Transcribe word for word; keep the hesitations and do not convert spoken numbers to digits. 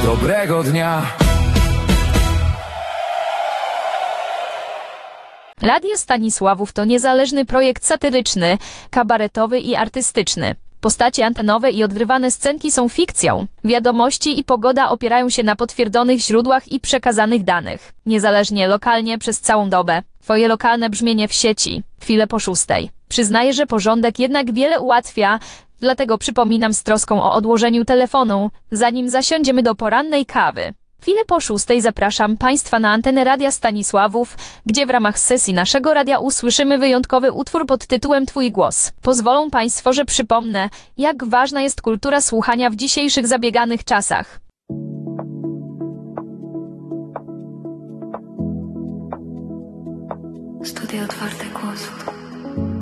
Dobrego dnia. Radio Stanisławów to niezależny projekt satyryczny, kabaretowy i artystyczny. Postacie antenowe i odgrywane scenki są fikcją. Wiadomości i pogoda opierają się na potwierdzonych źródłach i przekazanych danych. Niezależnie, lokalnie, przez całą dobę. Twoje lokalne brzmienie w sieci. Chwilę po szóstej. Przyznaję, że porządek jednak wiele ułatwia, dlatego przypominam z troską o odłożeniu telefonu, zanim zasiądziemy do porannej kawy. Chwilę po szóstej zapraszam Państwa na antenę Radia Stanisławów, gdzie w ramach sesji naszego radia usłyszymy wyjątkowy utwór pod tytułem Twój głos. Pozwolą Państwo, że przypomnę, jak ważna jest kultura słuchania w dzisiejszych zabieganych czasach. Studia Otwarte Głosów.